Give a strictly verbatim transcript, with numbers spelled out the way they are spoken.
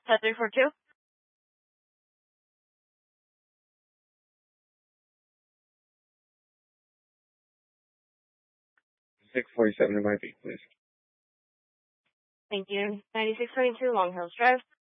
Set three four two. six forty-seven to my feet, please. Thank you. ninety-six twenty-two Long Hills Drive.